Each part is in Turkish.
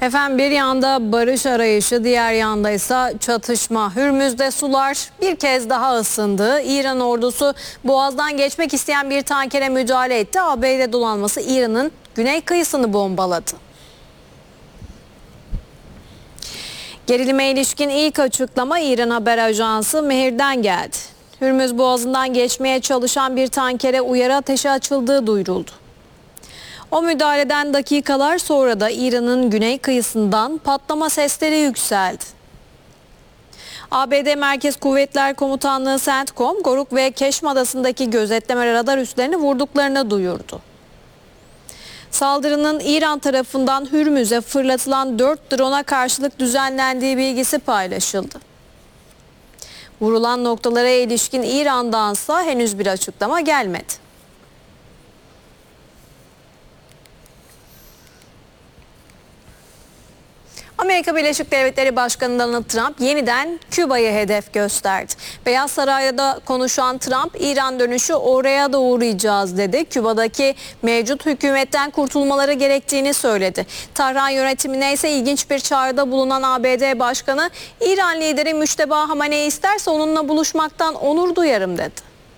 Efendim bir yanda barış arayışı, diğer yanda ise çatışma. Hürmüz'de sular bir kez daha ısındı. İran ordusu Boğaz'dan geçmek isteyen bir tankere müdahale etti. ABD donanması İran'ın güney kıyısını bombaladı. Gerilime ilişkin ilk açıklama İran Haber Ajansı Mehir'den geldi. Hürmüz Boğazı'ndan geçmeye çalışan bir tankere uyarı ateşi açıldığı duyuruldu. O müdahaleden dakikalar sonra da İran'ın güney kıyısından patlama sesleri yükseldi. ABD Merkez Kuvvetler Komutanlığı CENTCOM, Goruk ve Keşm Adası'ndaki gözetleme radar üslerini vurduklarını duyurdu. Saldırının İran tarafından Hürmüz'e fırlatılan 4 drone'a karşılık düzenlendiği bilgisi paylaşıldı. Vurulan noktalara ilişkin İran'dansa henüz bir açıklama gelmedi. Amerika Birleşik Devletleri Başkanı Donald Trump yeniden Küba'yı hedef gösterdi. Beyaz Saray'da konuşan Trump, İran dönüşü oraya da uğrayacağız dedi. Küba'daki mevcut hükümetten kurtulmaları gerektiğini söyledi. Tahran yönetimine ise ilginç bir çağrıda bulunan ABD Başkanı, İran lideri Müşteba Hamane'yi isterse onunla buluşmaktan onur duyarım dedi.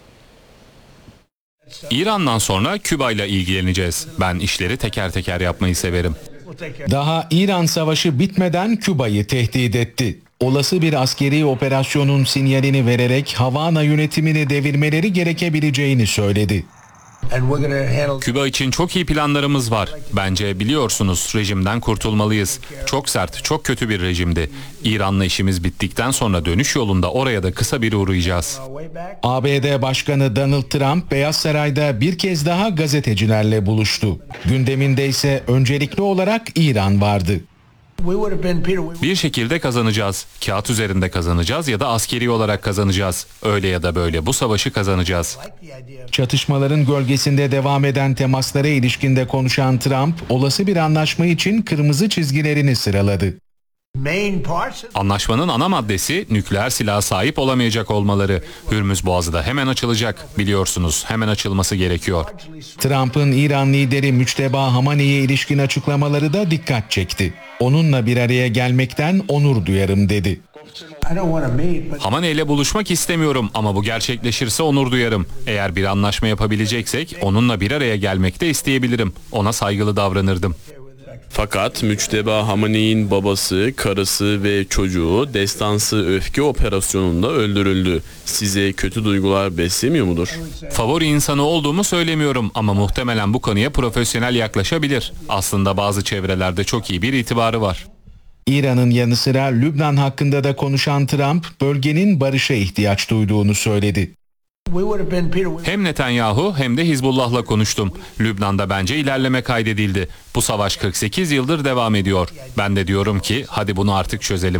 İran'dan sonra Küba'yla ilgileneceğiz. Ben işleri teker teker yapmayı severim. Daha İran savaşı bitmeden Küba'yı tehdit etti. Olası bir askeri operasyonun sinyalini vererek Havana yönetimini devirmeleri gerekebileceğini söyledi. Küba için çok iyi planlarımız var. Bence biliyorsunuz rejimden kurtulmalıyız. Çok sert, çok kötü bir rejimdi. İran'la işimiz bittikten sonra dönüş yolunda oraya da kısa bir uğrayacağız. ABD Başkanı Donald Trump Beyaz Saray'da bir kez daha gazetecilerle buluştu. Gündeminde ise öncelikli olarak İran vardı. Bir şekilde kazanacağız. Kağıt üzerinde kazanacağız ya da askeri olarak kazanacağız. Öyle ya da böyle bu savaşı kazanacağız. Çatışmaların gölgesinde devam eden temaslara ilişkinde konuşan Trump, olası bir anlaşma için kırmızı çizgilerini sıraladı. Anlaşmanın ana maddesi nükleer silaha sahip olamayacak olmaları. Hürmüz Boğazı da hemen açılacak. Biliyorsunuz hemen açılması gerekiyor. Trump'ın İran lideri Müşteba Hamane'ye ilişkin açıklamaları da dikkat çekti. Onunla bir araya gelmekten onur duyarım dedi. Hamane ile buluşmak istemiyorum ama bu gerçekleşirse onur duyarım. Eğer bir anlaşma yapabileceksek onunla bir araya gelmekte isteyebilirim. Ona saygılı davranırdım. Fakat Müçteba Hamane'in babası, karısı ve çocuğu destansı öfke operasyonunda öldürüldü. Size kötü duygular beslemiyor mudur? Favori insanı olduğumu söylemiyorum ama muhtemelen bu konuya profesyonel yaklaşabilir. Aslında bazı çevrelerde çok iyi bir itibarı var. İran'ın yanı sıra Lübnan hakkında da konuşan Trump, bölgenin barışa ihtiyaç duyduğunu söyledi. Hem Netanyahu hem de Hizbullah'la konuştum. Lübnan'da bence ilerleme kaydedildi. Bu savaş 48 yıldır devam ediyor. Ben de diyorum ki hadi bunu artık çözelim.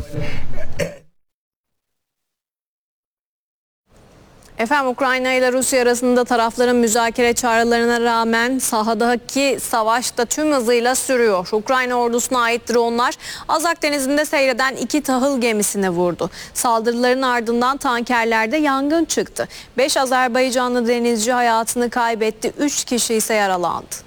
Efendim Ukrayna ile Rusya arasında tarafların müzakere çağrılarına rağmen sahadaki savaş da tüm hızıyla sürüyor. Ukrayna ordusuna ait dronlar Azak Denizi'nde seyreden 2 tahıl gemisini vurdu. Saldırıların ardından tankerlerde yangın çıktı. 5 Azerbaycanlı denizci hayatını kaybetti, 3 kişi ise yaralandı.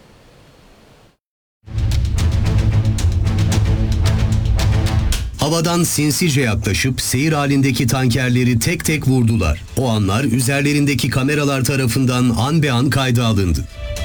Havadan sinsice yaklaşıp seyir halindeki tankerleri tek tek vurdular. O anlar üzerlerindeki kameralar tarafından an be an kayda alındı.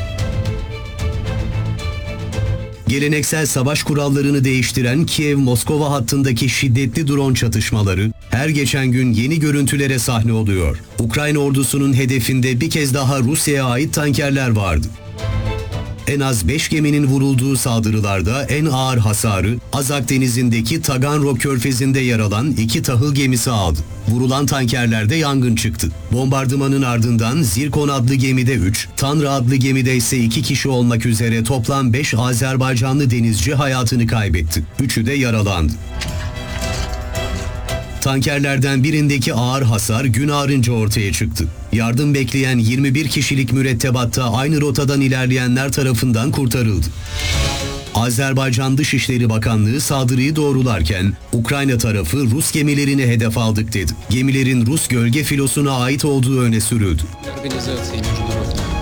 Geleneksel savaş kurallarını değiştiren Kiev-Moskova hattındaki şiddetli drone çatışmaları her geçen gün yeni görüntülere sahne oluyor. Ukrayna ordusunun hedefinde bir kez daha Rusya'ya ait tankerler vardı. En az 5 geminin vurulduğu saldırılarda en ağır hasarı Azak Denizi'ndeki Taganrog Körfezi'nde yer alan 2 tahıl gemisi aldı. Vurulan tankerlerde yangın çıktı. Bombardımanın ardından Zirkon adlı gemide 3, Tanrı adlı gemide ise 2 kişi olmak üzere toplam 5 Azerbaycanlı denizci hayatını kaybetti. 3'ü de yaralandı. Tankerlerden birindeki ağır hasar gün ağarınca ortaya çıktı. Yardım bekleyen 21 kişilik mürettebatta aynı rotadan ilerleyenler tarafından kurtarıldı. Azerbaycan Dışişleri Bakanlığı saldırıyı doğrularken Ukrayna tarafı Rus gemilerini hedef aldık dedi. Gemilerin Rus gölge filosuna ait olduğu öne sürüldü.